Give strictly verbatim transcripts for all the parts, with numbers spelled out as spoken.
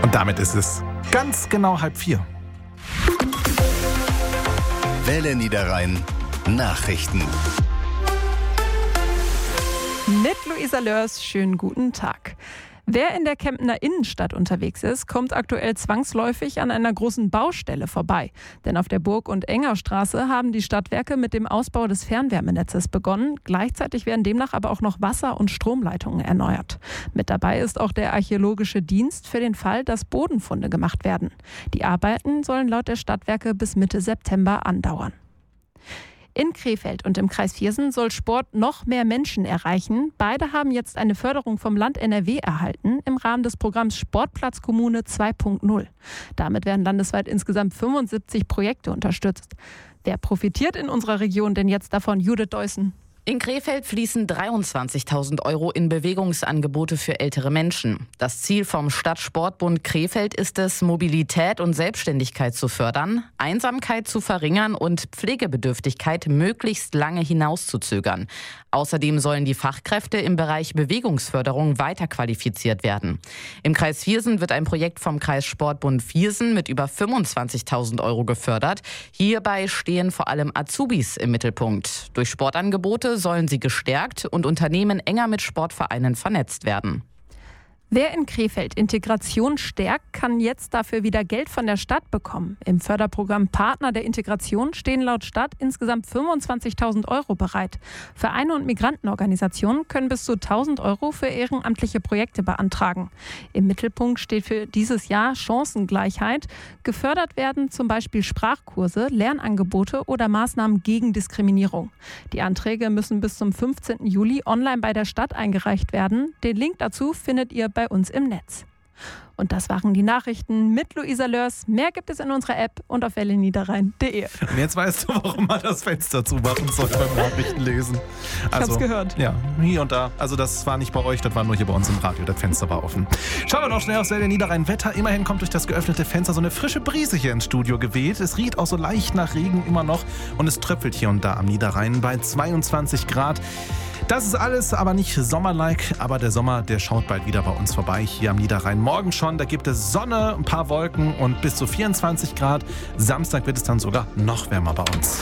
Und damit ist es ganz genau halb vier. Welle Niederrhein Nachrichten. Mit Luisa Lörs, schönen guten Tag. Wer in der Kemptener Innenstadt unterwegs ist, kommt aktuell zwangsläufig an einer großen Baustelle vorbei. Denn auf der Burg- und Engerstraße haben die Stadtwerke mit dem Ausbau des Fernwärmenetzes begonnen. Gleichzeitig werden demnach aber auch noch Wasser- und Stromleitungen erneuert. Mit dabei ist auch der Archäologische Dienst für den Fall, dass Bodenfunde gemacht werden. Die Arbeiten sollen laut der Stadtwerke bis Mitte September andauern. In Krefeld und im Kreis Viersen soll Sport noch mehr Menschen erreichen. Beide haben jetzt eine Förderung vom Land N R W erhalten im Rahmen des Programms Sportplatzkommune zwei Punkt null. Damit werden landesweit insgesamt fünfundsiebzig Projekte unterstützt. Wer profitiert in unserer Region denn jetzt davon? Judith Deussen. In Krefeld fließen dreiundzwanzigtausend Euro in Bewegungsangebote für ältere Menschen. Das Ziel vom Stadtsportbund Krefeld ist es, Mobilität und Selbstständigkeit zu fördern, Einsamkeit zu verringern und Pflegebedürftigkeit möglichst lange hinauszuzögern. Außerdem sollen die Fachkräfte im Bereich Bewegungsförderung weiterqualifiziert werden. Im Kreis Viersen wird ein Projekt vom Kreissportbund Viersen mit über fünfundzwanzigtausend Euro gefördert. Hierbei stehen vor allem Azubis im Mittelpunkt. Durch Sportangebote sollen sie gestärkt und Unternehmen enger mit Sportvereinen vernetzt werden. Wer in Krefeld Integration stärkt, kann jetzt dafür wieder Geld von der Stadt bekommen. Im Förderprogramm Partner der Integration stehen laut Stadt insgesamt fünfundzwanzigtausend Euro bereit. Vereine und Migrantenorganisationen können bis zu tausend Euro für ehrenamtliche Projekte beantragen. Im Mittelpunkt steht für dieses Jahr Chancengleichheit. Gefördert werden zum Beispiel Sprachkurse, Lernangebote oder Maßnahmen gegen Diskriminierung. Die Anträge müssen bis zum fünfzehnten Juli online bei der Stadt eingereicht werden. Den Link dazu findet ihr bei uns im Netz. Und das waren die Nachrichten mit Luisa Lörs. Mehr gibt es in unserer App und auf welle niederrhein punkt de. Und jetzt weißt du, warum man das Fenster zumachen soll beim Nachrichtenlesen. Ich Also, hab's gehört. Ja, hier und da. Also das war nicht bei euch, das war nur hier bei uns im Radio. Das Fenster war offen. Schauen wir noch schnell aufs Welle Niederrhein Wetter. Immerhin kommt durch das geöffnete Fenster so eine frische Brise hier ins Studio geweht. Es riecht auch so leicht nach Regen immer noch und es tröpfelt hier und da am Niederrhein bei zweiundzwanzig Grad. Das ist alles aber nicht sommerlike, aber der Sommer, der schaut bald wieder bei uns vorbei hier am Niederrhein. Morgen schon, da gibt es Sonne, ein paar Wolken und bis zu vierundzwanzig Grad. Samstag wird es dann sogar noch wärmer bei uns.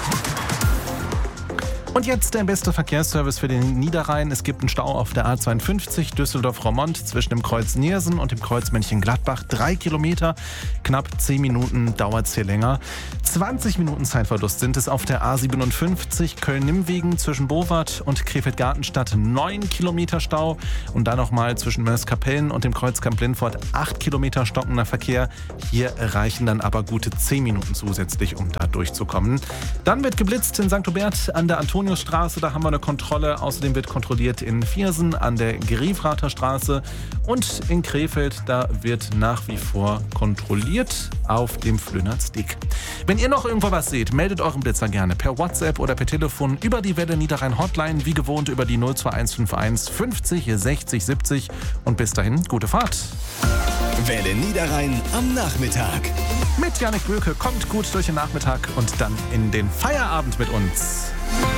Und jetzt der beste Verkehrsservice für den Niederrhein. Es gibt einen Stau auf der A zweiundfünfzig Düsseldorf-Roermond zwischen dem Kreuz Niersen und dem Kreuz Mönchengladbach. Drei Kilometer, knapp zehn Minuten dauert es hier länger. zwanzig Minuten Zeitverlust sind es auf der A siebenundfünfzig Köln-Nimmwegen zwischen Bowart und Krefeld-Gartenstadt. Neun Kilometer Stau und dann nochmal zwischen Mörs-Kapellen und dem Kreuzkamp Lindfort. Acht Kilometer stockender Verkehr. Hier reichen dann aber gute zehn Minuten zusätzlich, um da durchzukommen. Dann wird geblitzt in Sankt Hubert an der Antonio Straße, da haben wir eine Kontrolle. Außerdem wird kontrolliert in Viersen an der Griefrather Straße und in Krefeld, da wird nach wie vor kontrolliert auf dem Flönertsdick. Wenn ihr noch irgendwo was seht, meldet euren Blitzer gerne per WhatsApp oder per Telefon über die Welle Niederrhein Hotline, wie gewohnt über die null zwei eins fünf eins fünfzig sechzig siebzig und bis dahin gute Fahrt. Welle Niederrhein am Nachmittag. Mit Janik Böke kommt gut durch den Nachmittag und dann in den Feierabend mit uns.